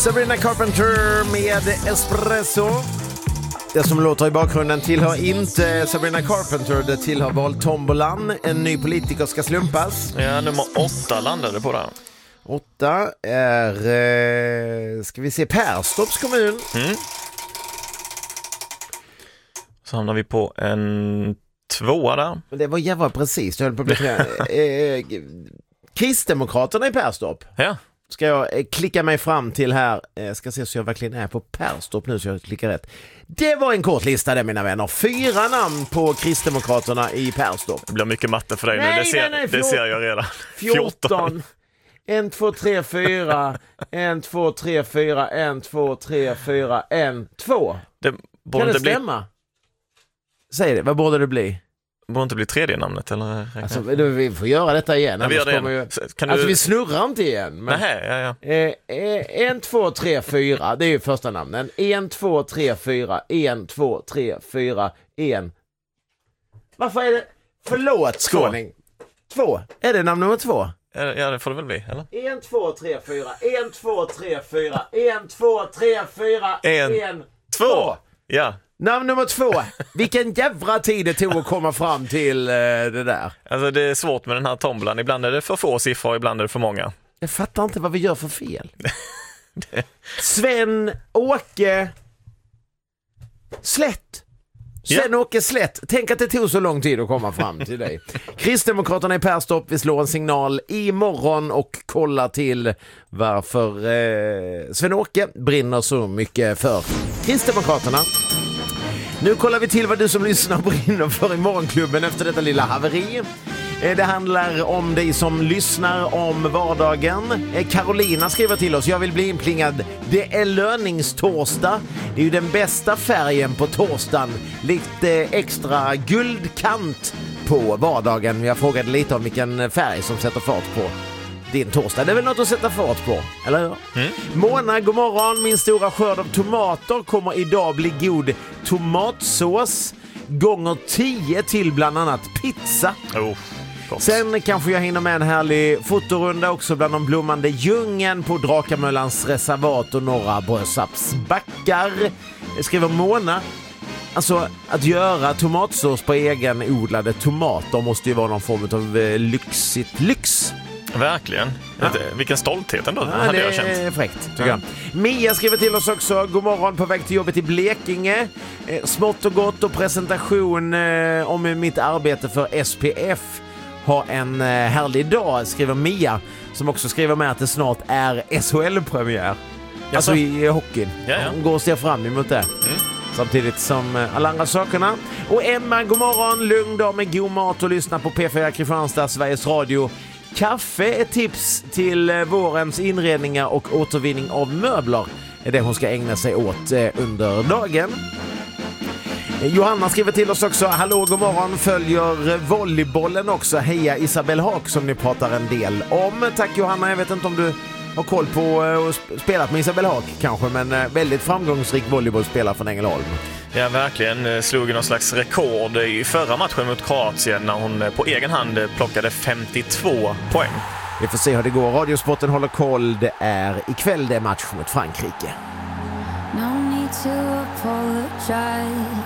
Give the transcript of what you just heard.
Sabrina Carpenter med Espresso. Det som låter i bakgrunden tillhör inte Sabrina Carpenter, det tillhör Valtombolan. En ny politiker ska slumpas. Ja, nummer 8 landade på det. 8 är, ska vi se, Perstorps kommun. Så hamnar vi på en 2 där. Det var jävla precis. Jag höll på att bli Kristdemokraterna i Perstorp. Ja. Ska jag klicka mig fram till här. Ska se så jag verkligen är på Perstorp nu så jag klickar rätt. Det var en kort lista där, mina vänner. 4 namn på Kristdemokraterna i Perstorp. Det blir mycket matte för dig nu. Det ser jag redan. 14. 1, 2, 3, 4. 1, 2, 3, 4. 1, 2, 3, 4. 1, 2. Kan det stämma? Säg det, vad borde det bli? Borde inte bli tredje namnet eller? Alltså, vi får göra detta igen. Vi gör det igen. Alltså vi snurrar inte igen. Men... Nej, ja. 1, 2, 3, 4. Det är ju första namnen. 1, 2, 3, 4. 1, 2, 3, 4. 1. Varför är det? Förlåt, skåning. 2. Är det namn nummer 2? Ja, det får det väl bli, eller? 1, 2, 3, 4. 1, 2, 3, 4. 1, 2, 3, 4. 1, 2. Ja. Namn nummer 2. Vilken jävla tid det tog att komma fram till det där. Alltså det är svårt med den här tombolan. Ibland är det för få siffror, ibland är det för många. Jag fattar inte vad vi gör för fel. Sven-Åke Slätt. Sven-Åke Slätt. Tänk att det tog så lång tid att komma fram till dig. Kristdemokraterna i Perstorp, vi slår en signal imorgon och kollar till varför Sven-Åke brinner så mycket för Kristdemokraterna. Nu kollar vi till vad du som lyssnar brinner för i morgonklubben efter detta lilla haveri. Det handlar om dig som lyssnar om vardagen. Carolina skriver till oss: jag vill bli inplingad. Det är löningstorsdag. Det är ju den bästa färgen på torsdagen. Lite extra guldkant på vardagen. Jag frågade lite om vilken färg som sätter fart på din torsdag. Det är väl något att sätta fart på, eller hur? Mona, god morgon. Min stora skörd av tomater kommer idag bli god tomatsås gånger 10 till bland annat pizza. Sen kanske jag hinner med en härlig fotorunda också bland de blommande djungeln på Drakamöllans reservat och norra Brösarps backar. Skriver Mona. Alltså, att göra tomatsås på egenodlade tomater måste ju vara någon form av lyx. Verkligen. Ja. Vilken stolthet ändå hade jag känt. Det är fräckt, tycker jag. Mia skriver till oss också: god morgon, på väg till jobbet i Blekinge. Smått och gott och presentation om mitt arbete för SPF. Ha en härlig dag, skriver Mia, som också skriver med att det snart är SHL-premiär. Alltså i hockeyn. Hon går och ser fram emot det. Samtidigt som alla andra sakerna. Och Emma, god morgon. Lugn dag med god mat och lyssna på P4 Kristianstad, Sveriges Radio. Kaffe är tips till vårens inredningar och återvinning av möbler. Är det hon ska ägna sig åt under dagen. Johanna skriver till oss också: hallå, god morgon, följer volleybollen också. Heja Isabel Haak, som ni pratar en del om. Tack Johanna, jag vet inte om du har koll på och spelat med Isabel Haak kanske, men väldigt framgångsrik volleybollspelare från Ängelholm. Ja, verkligen. Slog någon slags rekord i förra matchen mot Kroatien när hon på egen hand plockade 52 poäng. Vi får se hur det går. Radiosporten håller koll. Det är ikväll det match mot Frankrike. No need to apologize.